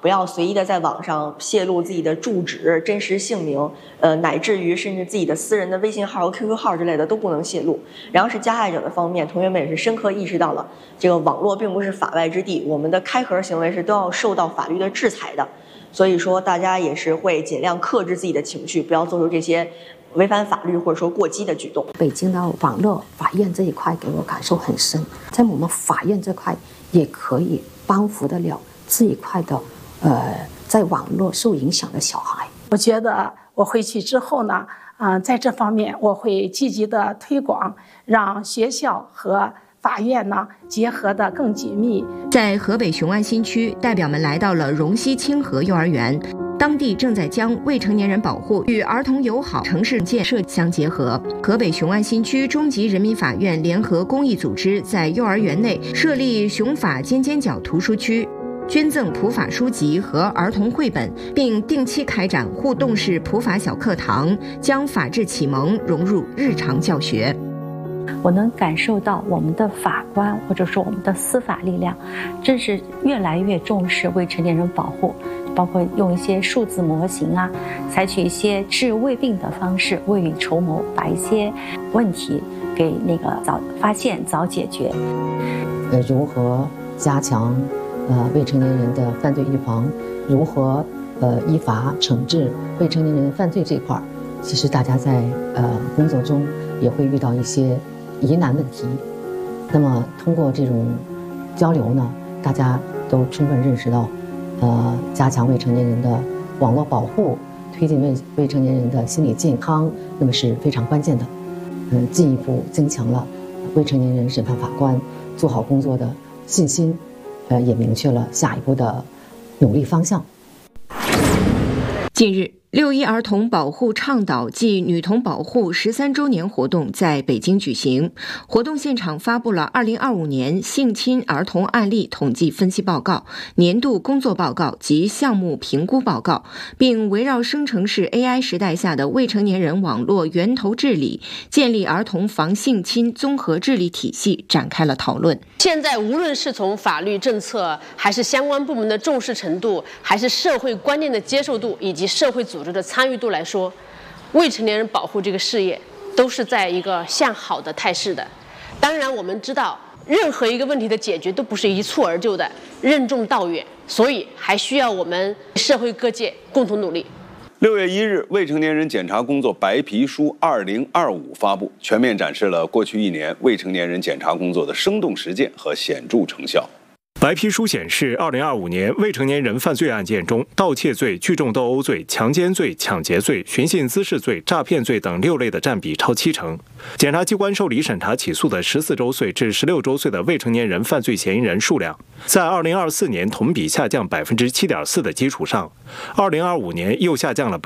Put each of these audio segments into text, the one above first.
不要随意的在网上泄露自己的住址、真实姓名，乃至于甚至自己的私人的微信号和 QQ 号之类的都不能泄露。然后是加害者的方面，同学们也是深刻意识到了，这个网络并不是法外之地，我们的开盒行为是都要受到法律的制裁的。所以说，大家也是会尽量克制自己的情绪，不要做出这些违反法律或者说过激的举动。 北京的网络法院这一块给我感受很深，在我们法院这块也可以帮扶得了这一块的在网络受影响的小孩。 我觉得我回去之后呢，在这方面我会积极的推广，让学校和法院呢结合得更紧密。 在河北雄安新区，代表们来到了荣西清河幼儿园，当地正在将未成年人保护与儿童友好城市建设相结合。河北雄安新区中级人民法院联合公益组织在幼儿园内设立雄法尖尖角图书区，捐赠普法书籍和儿童绘本，并定期开展互动式普法小课堂，将法治启蒙融入日常教学。 我能感受到我们的法官或者说我们的司法力量真是越来越重视未成年人保护，包括用一些数字模型啊，采取一些治未病的方式，未雨绸缪，把一些问题给早发现早解决。 如何加强未成年人的犯罪预防，如何依法惩治未成年人犯罪这块，其实大家在工作中也会遇到一些疑难问题。那么通过这种交流呢，大家都充分认识到加强未成年人的网络保护，推进未成年人的心理健康，那么是非常关键的。进一步增强了未成年人审判法官做好工作的信心，也明确了下一步的努力方向。 近日，6·1儿童保护倡导暨女童保护13周年活动在北京举行。活动现场发布了2025年性侵儿童案例统计分析报告、年度工作报告及项目评估报告，并围绕生成式 AI 时代下的未成年人网络源头治理，建立儿童防性侵综合治理体系展开了讨论。 现在无论是从法律政策，还是相关部门的重视程度，还是社会观念的接受度，以及社会组织的参与度来说，未成年人保护这个事业都是在一个向好的态势的。当然我们知道，任何一个问题的解决都不是一蹴而就的，任重道远，所以还需要我们社会各界共同努力。 6月1日，未成年人检查工作白皮书2025发布，全面展示了过去1年未成年人检查工作的生动实践和显著成效。 白皮书显示，2025年未成年人犯罪案件中，盗窃罪、聚众斗殴罪、强奸罪、抢劫罪、寻衅滋事罪、诈骗罪等6类的占比超70%。检察机关受理审查起诉的14周岁至16周岁的未成年人犯罪嫌疑人数量，在2024年同比下降7.4%的基础上，2025年又下降了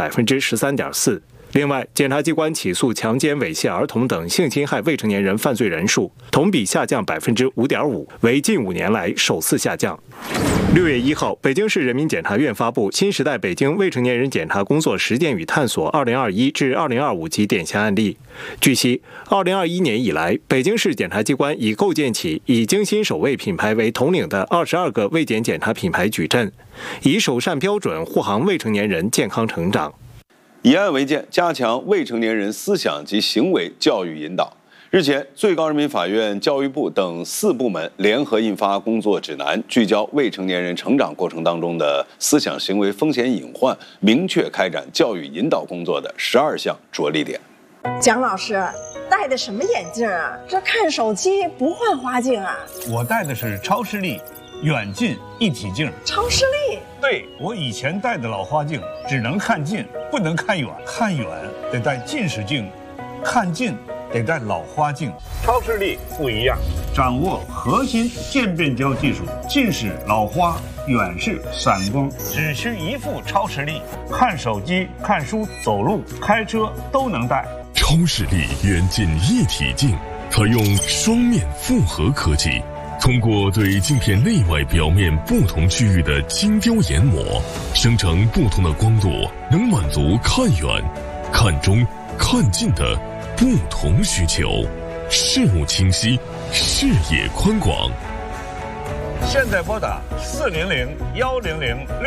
13.4%。另外，检察机关起诉强奸、猥亵儿童等性侵害未成年人犯罪人数同比下降5.5%，为近5年来首次下降。6月1号，北京市人民检察院发布《新时代北京未成年人检察工作实践与探索2021至2025级典型案例》。据悉，2021年以来，北京市检察机关已构建起以京新首位品牌为统领的22个卫检检察品牌矩阵，以首善标准护航未成年人健康成长。 以案为鉴，加强未成年人思想及行为教育引导。日前，最高人民法院、教育部等4部门联合印发工作指南，聚焦未成年人成长过程当中的思想行为风险隐患，明确开展教育引导工作的12项着力点。 蒋老师戴的什么眼镜啊？这看手机不换花镜啊？ 我戴的是超视力远近一体镜。 超视力？ 对，我以前戴的老花镜只能看近，不能看远，看远得戴近视镜，看近得戴老花镜。超视力不一样，掌握核心渐变焦技术，近视、老花、远视、散光，只需一副超视力，看手机、看书、走路、开车都能戴。 超视力远近一体镜采用双面复合科技，通过对镜片内外表面不同区域的精雕研磨，生成不同的光度，能满足看远、看中、看近的不同需求，视物清晰，视野宽广。 现在拨打400-100-6